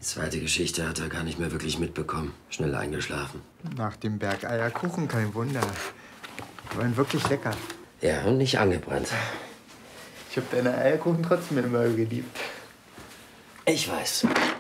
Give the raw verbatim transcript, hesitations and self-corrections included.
Zweite Geschichte hat er gar nicht mehr wirklich mitbekommen. Schnell eingeschlafen. Nach dem Berg Eierkuchen, kein Wunder. Die waren wirklich lecker. Ja, und nicht angebrannt. Ich hab deine Eierkuchen trotzdem immer geliebt. Ich weiß.